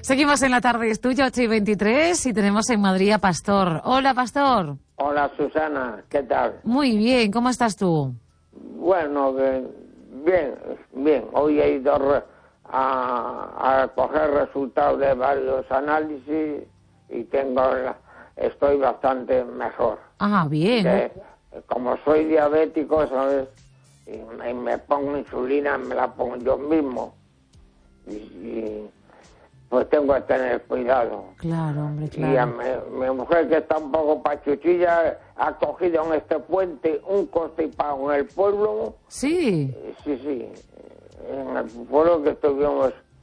Seguimos en La Tarde es Tuya, 8:23, y tenemos en Madrid a Pastor. Hola, Pastor. Hola, Susana, ¿qué tal? Muy bien, ¿cómo estás tú? Bueno, bien. Hoy he ido a coger resultados de varios análisis y estoy bastante mejor. Ah, bien. Como soy diabético, ¿sabes? Y me pongo insulina, me la pongo yo mismo. Y pues tengo que tener cuidado. Claro, hombre, Y a claro. mi mujer, que está un poco pachuchilla, ha cogido en este puente un constipado en el pueblo. Sí. Sí. En el pueblo que estuvimos